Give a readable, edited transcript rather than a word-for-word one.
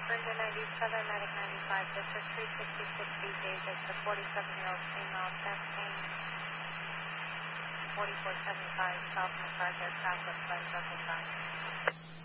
Brenda 97, Medic 95, District 366 BJ, that's the 47-year-old female testing 4475 South MacArthur, Southwest by Circle South.